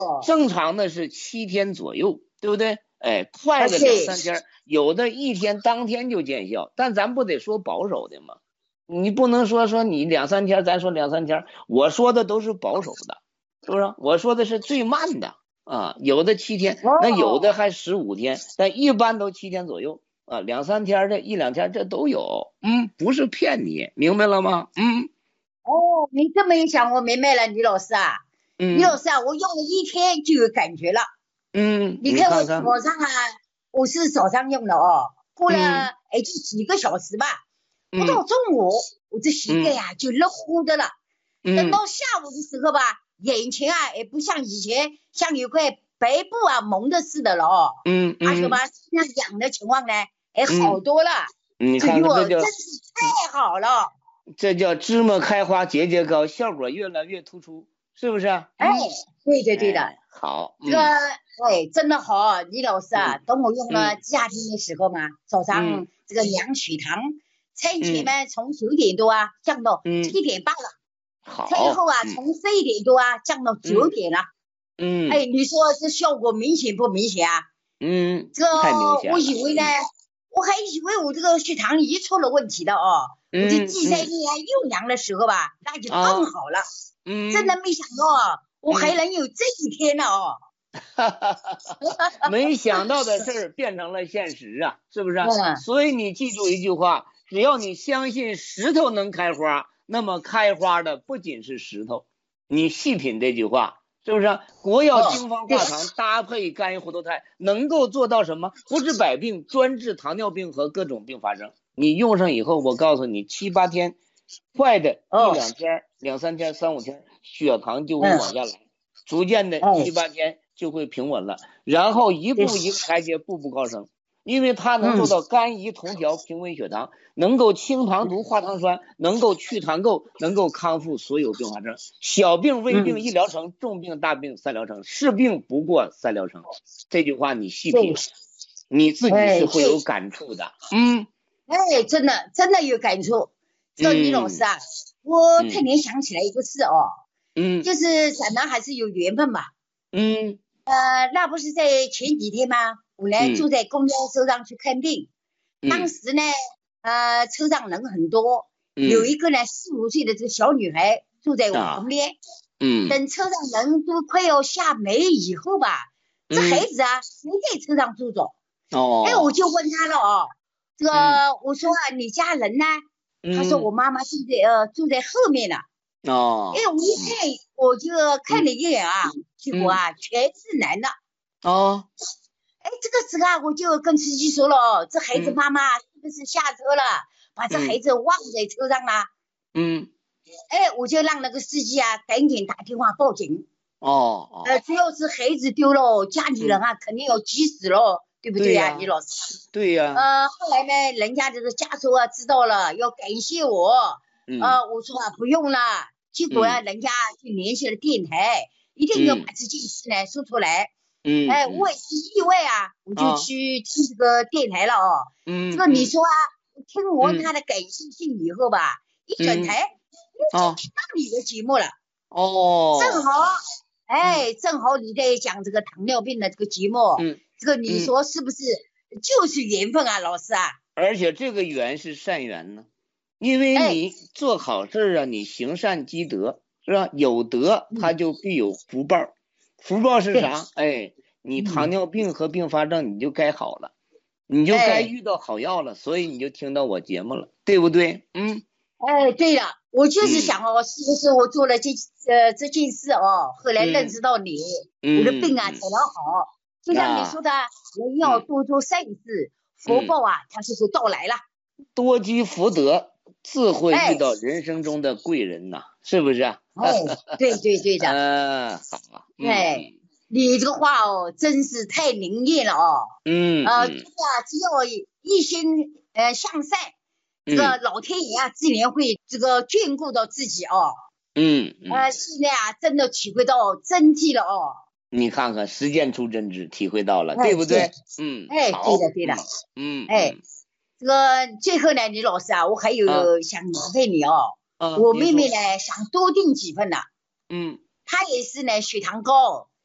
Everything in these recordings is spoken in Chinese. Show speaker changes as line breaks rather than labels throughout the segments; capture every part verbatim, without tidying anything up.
正常的是七天左右，对不对？哎，快的两三天，有的一天当天就见效，但咱不得说保守的吗？你不能说说你两三天，咱说两三天，我说的都是保守的，是不是？我说的是最慢的啊，有的七天，那有的还十五天，但一般都七天左右啊，两三天的一两天这都有，嗯，不是骗你，明白了吗？嗯。
哦，你这么一讲，我明白了，李老师啊，
嗯，
李老师啊，我用了一天就有感觉了。
嗯，
你看我早上啊，我是早上用的哦，过了哎就几个小时吧，不到中午，我这膝盖呀就热乎的了。等到下午的时候吧，眼前啊也不像以前像有块白布啊蒙的似的了哦。
嗯嗯。
而且吧，那痒的情况呢，哎好多了。
你看看这叫
真是太好了。
这叫芝麻开花节节高，效果越来越突出，是不是？
哎，对的对的。
哎、好，
这个哎真的好，李老师啊，等我用了夏天的时候嘛，早上这个量血糖，餐前呢从九点多啊降到七点八了，
好，
餐后啊从十一点多啊降到九点了。
嗯，
哎，你说这效果明显不明显啊？
嗯，
这个我以为呢，我还以为我这个血糖仪出了问题的哦。我这第三天又量的时候吧，那就更好了。嗯，真的没想到我还能有这一天呢哦。
哈哈哈！没想到的事儿变成了现实啊，是不是？嗯、所以你记住一句话：只要你相信石头能开花，那么开花的不仅是石头。你细品这句话，是不是？国药经方化糖搭配干叶胡桃肽，能够做到什么？不治百病，专治糖尿病和各种并发症。你用上以后，我告诉你，七八天，快的一两天、两三天、三五天，血糖就会往下来，逐渐的七八天就会平稳了，然后一步一个台阶，步步高升。因为它能做到肝胰同调，平稳血糖，能够清糖毒化糖酸，能够去糖垢，能够康复所有并发症。小病微病一疗程，重病大病三疗程，是病不过三疗程。这句话你细品，你自己是会有感触的。嗯。
哎，真的真的有感触。这个李老师啊，我突然想起来一个事哦，嗯，就是咱们还是有缘分吧。
嗯，
呃，那不是在前几天吗？我呢就在公交车上去看病，嗯、当时呢，呃，车上人很多，嗯、有一个呢四五岁的这个小女孩坐在我旁边，啊、嗯，等车上人都快要下没以后吧，这孩子啊没在车上坐着，哦，哎，我就问他了哦。这个、嗯、我说啊，你家人呢？嗯、他说我妈妈住在呃住在后面呢。哦，哎，我一看我就看了一眼啊，嗯、结果啊、嗯、全是男的。哦，哎，这个时候啊，我就跟司机说了，这孩子妈妈是不是下车了，嗯、把这孩子忘在车上了？嗯，哎，我就让那个司机啊赶紧打电话报警。哦哦，呃，只要是孩子丢了，家里人啊、嗯、肯定要急死了。对不对呀、啊，李老师？
对呀、啊。
呃，后来呢，人家这个家属啊知道了，要感谢我。嗯。呃，我说啊不用了。结果啊，嗯、人家就联系了电台，一定要把这件事呢说出来。嗯。哎，我也是意外啊，我就去听这个电台了哦。嗯。这个你说啊，听完他的感谢信以后吧，嗯、一转台，就听到你的节目了。哦。正好，哎，正好你在讲这个糖尿病的这个节目。嗯。这个你说是不是就是缘分啊，老师啊？
而且这个缘是善缘呢，因为你做好事啊，你行善积德，是吧？有德他就必有福报，福报是啥？哎，你糖尿病和并发症你就该好了，你就该遇到好药了，所以你就听到我节目了，对不对？嗯。
哎，对了，我就是想哦，是不是我做了这呃这件事哦，后来认识到你，我的病啊才能好。就像你说的，人要多做善事，福报啊，它就是到来了。
多积福德，自会遇到人生中的贵人呐，是不是？哎，
对对对的。
嗯，好。
哎，你这个话哦，真是太灵验了哦。嗯。呃，就是啊，只要一心呃向善，这个老天爷啊，自然会这个眷顾到自己哦。嗯。呃，现在啊，真的体会到真谛了哦。
你看看，实践出真知，体会到了，哎、对不对？嗯，
哎，对的，对的，嗯，哎，这个最后呢，李老师啊，我还有想麻烦你哦，啊、我妹妹呢想多订几份呢，嗯，她也是呢血糖高，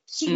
心